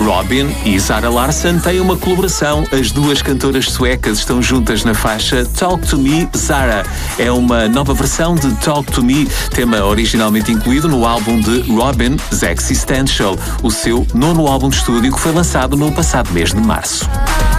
Robyn e Zara Larsson têm uma colaboração. As duas cantoras suecas estão juntas na faixa Talk to Me, Zara. É uma nova versão de Talk to Me, tema originalmente incluído no álbum de Robyn, Existential, o seu 9º álbum de estúdio que foi lançado no passado mês de março.